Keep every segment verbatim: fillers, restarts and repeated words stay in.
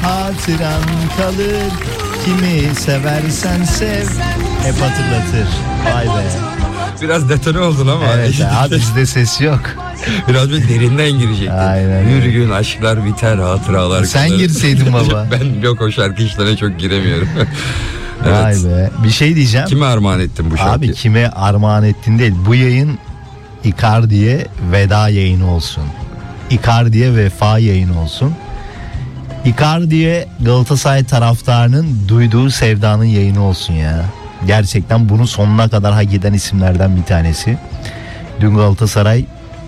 hatıran kalır. Kimi seversen sev, hep hatırlatır. Vay be. Biraz detone oldun ama. Evet abi, bizde ses yok. Biraz bir derinden girecektin. Aynen. Bir gün aşklar biter, hatıralar Sen kalır. girseydin baba. Ben yok, o şarkı işlerine çok giremiyorum. Evet. Vay be. Bir şey diyeceğim. Kime armağan ettin bu şarkıyı? Abi kime armağan ettin değil. Bu yayın Icardi'ye veda yayını olsun. Icardi'ye vefa yayını olsun. Icardi'ye Galatasaray taraftarının duyduğu sevdanın yayını olsun ya. Gerçekten bunu sonuna kadar hak eden isimlerden bir tanesi. Dün Galatasaray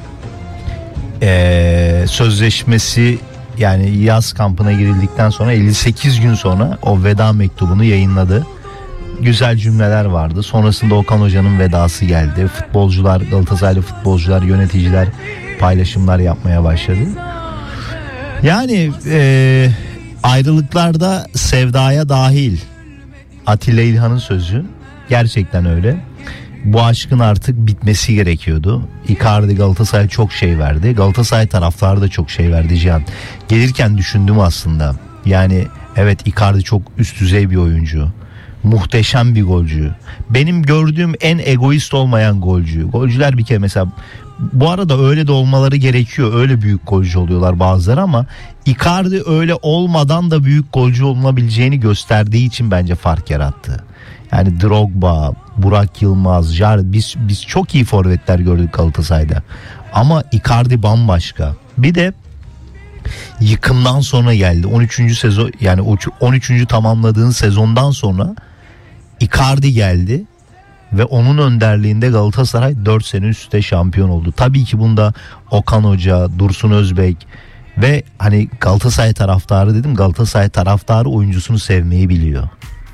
ee, sözleşmesi, yani yaz kampına girildikten sonra elli sekiz gün sonra o veda mektubunu yayınladı. Güzel cümleler vardı. Sonrasında Okan Hoca'nın vedası geldi. Futbolcular, Galatasaraylı futbolcular, yöneticiler paylaşımlar yapmaya başladı. Yani e, ayrılıklarda sevdaya dahil. Atilla İlhan'ın sözü. Gerçekten öyle. Bu aşkın artık bitmesi gerekiyordu. Icardi Galatasaray çok şey verdi. Galatasaray taraftarı da çok şey verdi Cihan. Gelirken düşündüm aslında. Yani evet, Icardi çok üst düzey bir oyuncu. Muhteşem bir golcü. Benim gördüğüm en egoist olmayan golcü. Golcüler bir kere mesela, bu arada öyle de olmaları gerekiyor. Öyle büyük golcü oluyorlar bazıları ama Icardi öyle olmadan da büyük golcü olunabileceğini gösterdiği için bence fark yarattı. Yani Drogba, Burak Yılmaz, Jar, biz biz çok iyi forvetler gördük Galatasaray'da. Ama Icardi bambaşka. Bir de yıkımdan sonra geldi. on üçüncü sezon, yani on üçüncü tamamladığın sezondan sonra Icardi geldi ve onun önderliğinde Galatasaray dört sene üst üste şampiyon oldu. Tabii ki bunda Okan Hoca, Dursun Özbek ve hani Galatasaray taraftarı dedim, Galatasaray taraftarı oyuncusunu sevmeyi biliyor.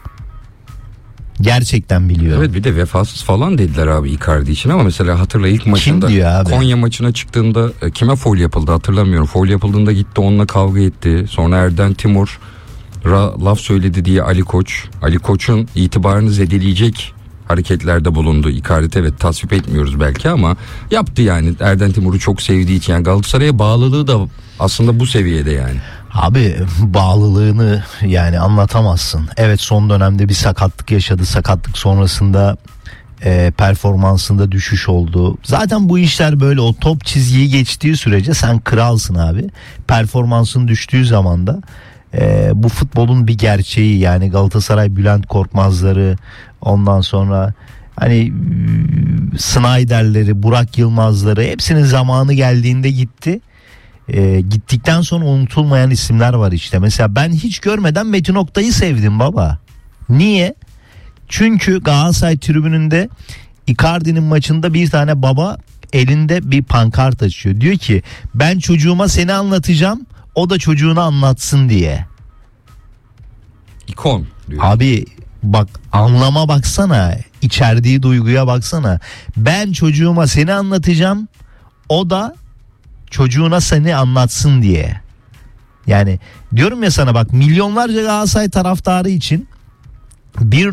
Gerçekten biliyor. Evet, bir de vefasız falan dediler abi Icardi için ama mesela hatırla ilk maçında diyor abi? Konya maçına çıktığında e, kime faul yapıldı hatırlamıyorum. Faul yapıldığında gitti onunla kavga etti. Sonra Erden Timur ra, laf söyledi diye Ali Koç. Ali Koç'un itibarını zedeleyecek hareketlerde bulundu. Icardi evet tasvip etmiyoruz belki ama yaptı yani. Erden Timur'u çok sevdiği için, yani Galatasaray'a bağlılığı da aslında bu seviyede yani. Abi bağlılığını yani anlatamazsın. Evet, son dönemde bir sakatlık yaşadı. Sakatlık sonrasında e, performansında düşüş oldu. Zaten bu işler böyle, o top çizgiyi geçtiği sürece sen kralsın abi. Performansın düştüğü zaman da e, bu futbolun bir gerçeği. Yani Galatasaray Bülent Korkmazları, ondan sonra hani Snyder'leri, Burak Yılmaz'ları, hepsinin zamanı geldiğinde gitti. E, gittikten sonra unutulmayan isimler var işte. Mesela ben hiç görmeden Metin Oktay'ı sevdim baba. Niye? Çünkü Galatasaray tribününde Icardi'nin maçında bir tane baba elinde bir pankart açıyor. Diyor ki ben çocuğuma seni anlatacağım, o da çocuğuna anlatsın diye. İkon diyor. Abi bak, anlama baksana, içerdiği duyguya baksana. Ben çocuğuma seni anlatacağım, o da çocuğuna seni anlatsın diye. Yani diyorum ya sana, bak, milyonlarca Galatasaray taraftarı için bir